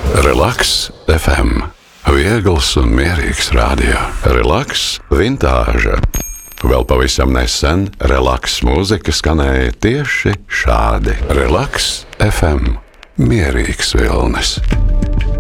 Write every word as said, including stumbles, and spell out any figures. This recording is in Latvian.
Relaks F M. Viegls un mierīgs radio. Relaks vintāža. Vēl pavisam nesen relaks mūzika skanēja tieši šādi. Relaks F M. Mierīgs vilnis.